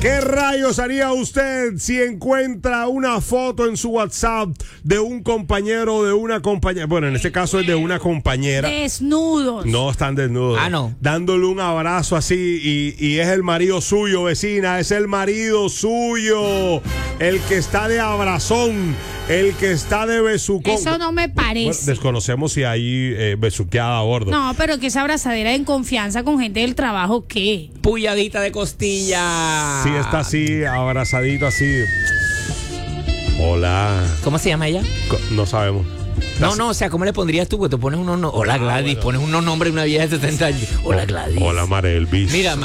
¿Qué rayos haría usted si encuentra una foto en su WhatsApp de un compañero o de una compañera? Bueno, en este caso es de una compañera. Desnudos. No están desnudos. No. Dándole un abrazo así y es el marido suyo, vecina. Es el marido suyo. El que está de abrazón. El que está de besucón. Eso no me parece. Bueno, desconocemos si hay besuqueada a bordo. No, pero que esa abrazadera en confianza con gente del trabajo, ¿qué? Puyadita de costilla. Sí, está así, abrazadito así. Hola. ¿Cómo se llama ella? No sabemos. No, o sea, ¿cómo le pondrías tú? Porque tú pones unos Hola Gladys, pones unos nombres de una vieja de 70 años. Hola Gladys. Hola Marelvis. Mira,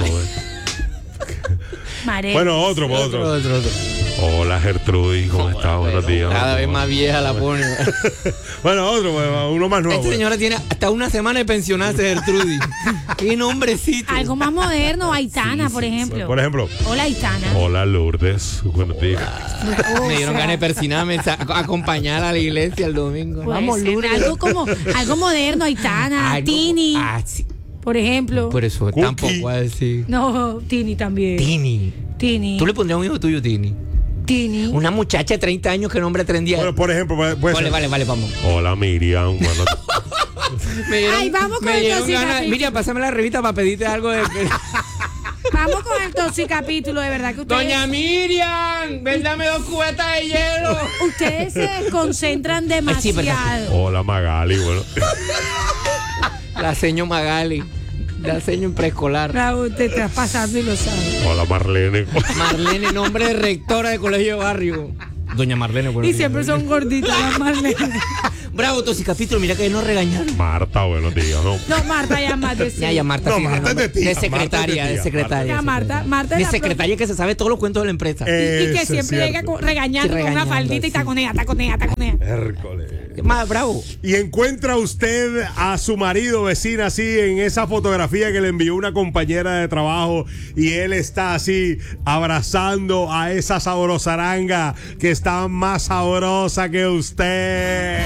Bueno, otro. Hola Gertrudis, ¿cómo estás? Buenos días. Cada vez más vieja la pone. Bueno, otro, uno más nuevo. Esta señora tiene hasta una semana de pensionarse, Gertrudis. Qué nombrecito. Algo más moderno, Aitana, por ejemplo. Por ejemplo. Hola, Aitana. Hola Lourdes. Buenos días. Me dieron ganas de persinarme, acompañar a la iglesia el domingo. Vamos, Lourdes. Algo moderno, Aitana, Tini. Sí. Por ejemplo. Por eso Cookie. tampoco va a decir. No, Tini también. Tini. ¿Tú le pondrías a un hijo tuyo, Tini? Tini. Una muchacha de 30 años que nombre 30 días. Bueno, por ejemplo, Vale, vamos. Hola Miriam. Bueno, Ay, vamos con el toxicapítulo. Miriam, pásame la revista para pedirte algo de... Vamos con el toxicapítulo, de verdad que ustedes... Doña Miriam, ven, dame 2 cubetas de hielo. Ustedes se concentran demasiado. hola Magali. Bueno. La señor Magali. La señor en preescolar. Raúl, te estás pasando y lo sabes. Hola Marlene. Marlene, nombre de rectora de colegio de barrio. Doña Marlene, Y siempre son gorditas las Marlene. Bravo, toxicapítulo, mira que nos regañaron. Marta, buenos días. No, Marta ya más de Ya, Marta. No, sí, Marta es de tía, de secretaria, Marta es de tía. de secretaria. Ya, Marta De es la secretaria que se sabe todos los cuentos de la empresa. y que Eso es siempre llega cierto. regañando con una Regañando, faldita y sí. taconea. Hércules. Más bravo. Y encuentra usted a su marido, vecina, así en esa fotografía que le envió una compañera de trabajo y él está así abrazando a esa sabrosaranga que está más sabrosa que usted.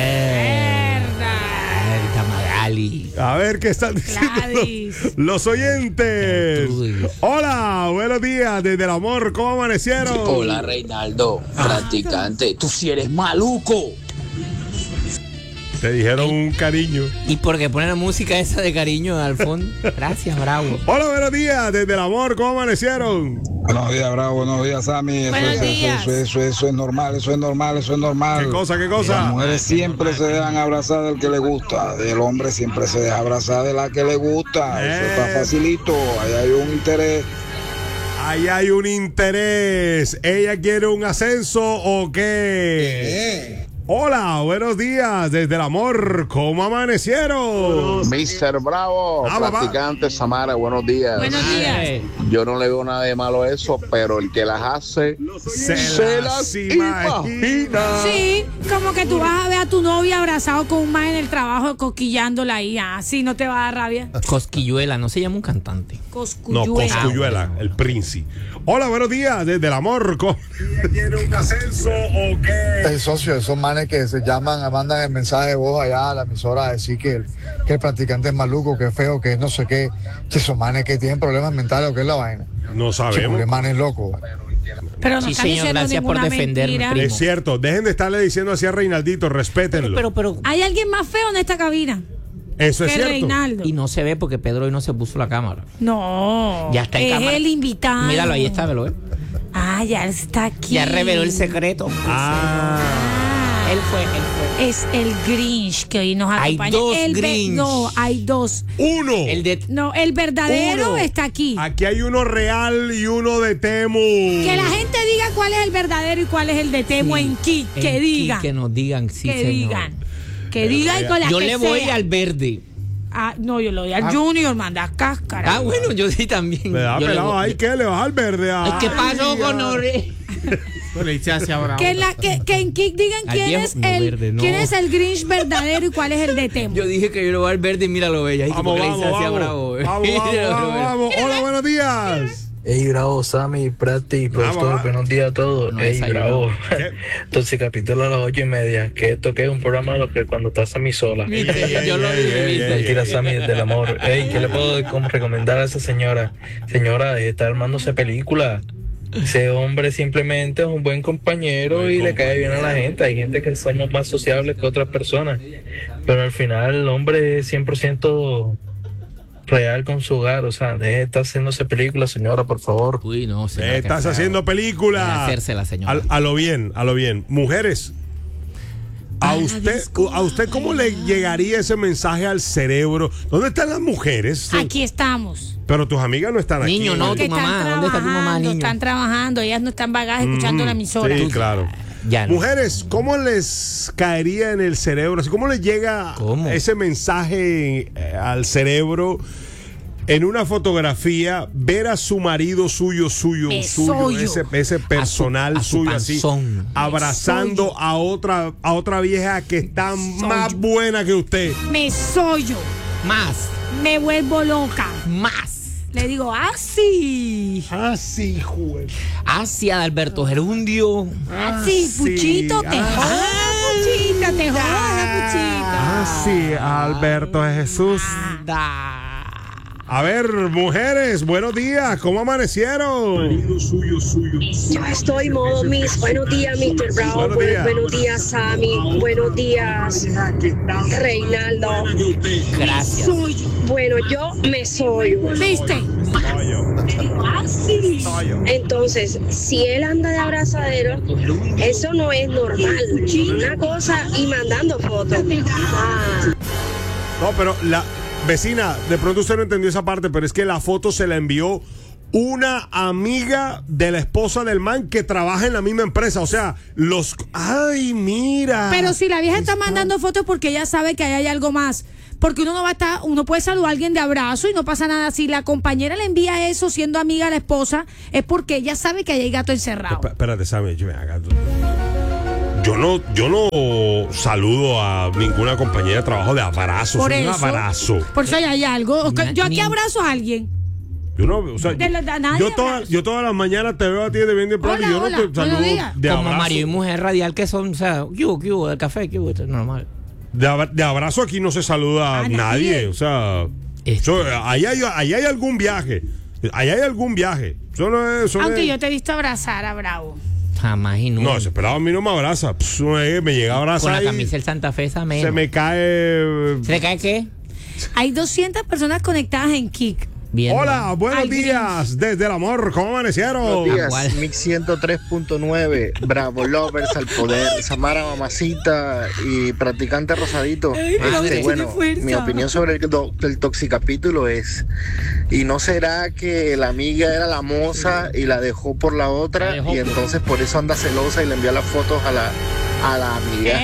Magali. A ver qué están diciendo Gladys. los oyentes. Gertrudis. Hola, buenos días desde el amor, ¿cómo amanecieron? Hola Reinaldo, practicante, tú sí eres maluco. Te dijeron un cariño. ¿Y por qué ponen la música esa de cariño al fondo? Gracias, bravo. Hola, buenos días desde el amor, ¿cómo amanecieron? Buenos días, Bravo, buenos días, Sammy. Buenos días. Eso es normal, eso es normal. ¿Qué cosa? Las mujeres siempre se dejan abrazar del que le gusta, del hombre siempre se deja abrazar de la que le gusta. Eso está facilito, ahí hay un interés. Ahí hay un interés. ¿Ella quiere un ascenso o qué? Hola, buenos días desde el amor, ¿cómo amanecieron? Mr. Bravo, Ah, papá. practicante Samara, buenos días. Buenos días. Yo no le veo nada de malo a eso, pero el que las hace se las imagina. Sí, como que tú vas a ver a tu novia abrazado con un man en el trabajo cosquillándola ahí. Así no te va a dar rabia. Cosquilluela, no se llama un cantante. No, Coscuyuela. Coscuyuela, el príncipe. Hola, buenos días desde el amor. ¿Ella quiere un ascenso o qué? El socio, esos manes que se llaman, mandan el mensaje de voz allá a la emisora a decir que el practicante es maluco, que es feo, que es no sé qué. Que esos manes que tienen problemas mentales o qué es la vaina. No sabemos. El man es loco. Pero no Sí, están señor, diciendo gracias por ninguna defenderme, mentira. primo. Es cierto, dejen de estarle diciendo así a Reinaldito, respétenlo. Pero, ¿Hay alguien más feo en esta cabina? Eso es Que cierto. Reinaldo. y no se ve porque Pedro hoy no se puso la cámara. No. Ya está en es cámara. el invitado. Míralo, ahí está, velo, ¿eh? Ah, ya está aquí. Ya reveló el secreto. Él fue. Es el Grinch que hoy nos Hay acompaña. dos El Grinch. No, hay dos. Uno. El de... No, el verdadero Uno. está aquí. Aquí hay uno real y uno de Temu. Que la gente diga cuál es el verdadero y cuál es el de Temo en Kik. Que digan. Que nos digan, sí, Que señor. digan. Que digan y con la Yo que le voy sea. al verde. Ah, no, yo le doy al Junior, manda cáscara. Ah, bueno, yo sí también. Me da Yo le pelado voy- ahí, ¿qué? Le vas al verde. Ay, ¿qué pasó con Ore? Que en Kik digan Al quién viejo- es no, el verde, no. quién es el Grinch verdadero y cuál es el de Temo. Yo dije que yo le voy al verde y míralo, bella. Ay, Vamos, ¿por qué le vamos, hice así a vamos. Bravo? Vamos. Hola, buenos días. Ey, Bravo, Sammy, Prati, Vamos, profesor, buenos días a todos. No, Ey, esa yo Bravo. ¿Qué? Entonces, capítulo a las 8:30. Que esto que es un programa de lo que cuando está Sammy sola. Yo lo dije, ¿viste? Mentira, Sammy, del amor. Ey, ¿qué le puedo recomendar a esa señora? Señora, está armándose película. Ese hombre simplemente es un buen compañero y le cae bien a la gente. Hay gente que somos más sociables que otras personas, pero al final el hombre es 100% real con su hogar. O sea, deje de estar haciéndose películas, señora, por favor. Uy, no, señora, Estás haciendo película. Hacérsela, señora. A lo bien, a lo bien. Mujeres, ¿a usted cómo le llegaría ese mensaje al cerebro? ¿Dónde están las mujeres? Aquí estamos. Pero tus amigas no están aquí. Niño, no, Que tu mamá. ¿Dónde está tu mamá, niño? Están trabajando, ellas no están vagadas escuchando la emisora. Sí, claro. Ya no. Mujeres, ¿cómo les caería en el cerebro? Así, ¿cómo les llega ese mensaje al cerebro en una fotografía, ver a su marido suyo, ese personal a su suyo así, panzón, abrazando a otra vieja que está más buena que usted? Me sollo. Más. Me vuelvo loca. Más. Le digo, así. Así, juez. Hacia Alberto Gerundio. Así, Puchito, te joda, Puchita, te joda, Puchita. Así, Alberto Jesús. A ver, mujeres, buenos días, ¿cómo amanecieron? Yo estoy modo Miss. Buenos días, Mr. Bravo. Buenos días, Sammy. Buenos días, Reinaldo. Gracias. Bueno, yo me soy. ¿Viste? Entonces, si él anda de abrazadero, eso no es normal. Una cosa y mandando fotos. No, pero la vecina, de pronto usted no entendió esa parte, pero es que la foto se la envió una amiga de la esposa del man que trabaja en la misma empresa. O sea, ¡ay, mira! Pero si la vieja está mandando fotos porque ella sabe que ahí hay algo más. Porque uno puede saludar a alguien de abrazo y no pasa nada. Si la compañera le envía eso siendo amiga de la esposa, es porque ella sabe que ahí hay gato encerrado. Espérate, Sammy, yo no saludo a ninguna compañera de trabajo de abrazo. Por un eso, abrazo. Por eso hay algo. Yo aquí abrazo a alguien. Yo no, o sea, yo todas las mañanas te veo a ti de bien temprano y yo no te saludo de abrazo. Como marido y mujer radial que son, o sea, ¿qué hubo? ¿El café? ¿Qué hubo? Esto es normal. De abrazo aquí no se saluda a nadie. O sea, ahí hay algún viaje. Ahí hay algún viaje. Aunque yo te he visto abrazar a Bravo. Jamás y nunca. No, ese pelado a mí no me abraza. Me llega a abrazar. Con la camisa del Santa Fe, esa se me cae. ¿Se le cae qué? Hay 200 personas conectadas en Kik. Bien, hola, buenos días desde el amor, ¿cómo amanecieron? Buenos días, Mix 103.9, Bravo Lovers al poder, Samara Mamacita y Practicante Rosadito. Bueno, mi opinión sobre el toxicapítulo es, ¿y no será que la amiga era la moza y la dejó por la otra y entonces por eso anda celosa y le envía las fotos a la amiga?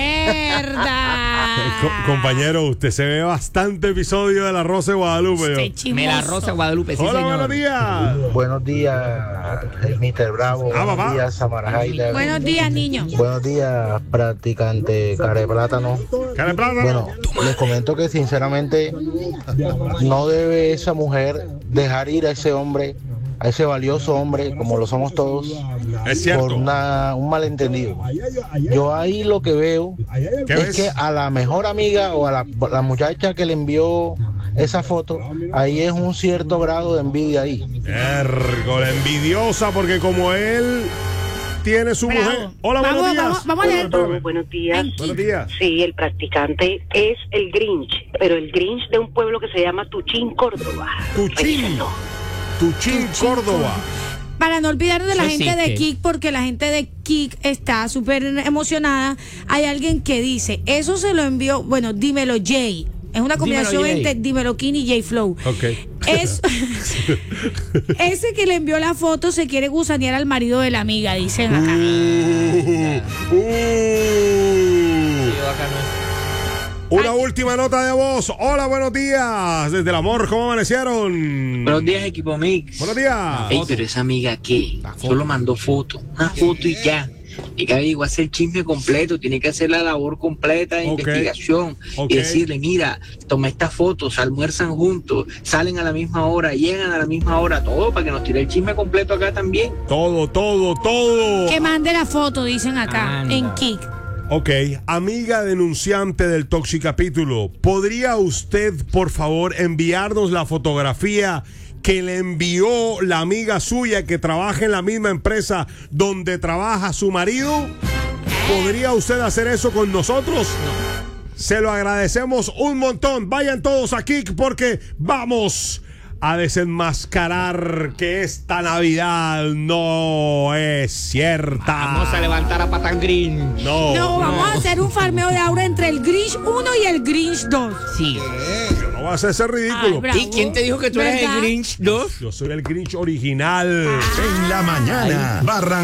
Compañero, usted se ve bastante episodio de La Rosa de Guadalupe. Me La Rosa de Guadalupe, sí, hola, señor. buenos días. Buenos días, Mr. Bravo. Buenos días, Samara Jaila. Buenos días, niño. Buenos días, practicante Care Plátano. Care Plátano. Bueno, les comento que sinceramente no debe esa mujer dejar ir a ese hombre, a ese valioso hombre, como lo somos todos, por un malentendido. Yo ahí lo que veo es que a la mejor amiga o a la muchacha que le envió esa foto, ahí es un cierto grado de envidia ahí. La envidiosa, porque como él tiene su mujer. Hola, buenos días. Vamos a leer. Buenos días. Buenos días. Sí, el practicante es el Grinch, pero el Grinch de un pueblo que se llama Tuchín, Córdoba. Tuchín, Córdoba. Para no olvidarnos de la gente de Kik, porque la gente de Kik está súper emocionada. Hay alguien que dice, eso se lo envió, bueno, Dímelo Jay. Es una combinación entre Dímelo King y J Flow. Okay. Ese que le envió la foto se quiere gusanear al marido de la amiga, dicen acá. Una última nota de voz. Hola, buenos días. Desde el amor, ¿cómo amanecieron? Buenos días, equipo Mix. Buenos días. Ey, pero esa amiga, ¿qué? Solo mandó foto. Una foto y ya. Y que digo, hacer el chisme completo, tiene que hacer la labor completa de investigación y decirle, mira, toma estas fotos, almuerzan juntos, salen a la misma hora, llegan a la misma hora, todo para que nos tire el chisme completo acá también. Todo. Que mande la foto, dicen acá, en Kik. Ok, amiga denunciante del Toxicapítulo, ¿podría usted, por favor, enviarnos la fotografía que le envió la amiga suya que trabaja en la misma empresa donde trabaja su marido? ¿Podría usted hacer eso con nosotros? Se lo agradecemos un montón. Vayan todos a Kik porque vamos a desenmascarar que esta Navidad no es cierta. Vamos a levantar a Patán Grinch. No, vamos a hacer un farmeo de aura entre el Grinch 1 y el Grinch 2. Sí. Yo no voy a hacer ese ridículo. ¿Y quién te dijo que tú eres el Grinch 2? Yo soy el Grinch original. En la mañana,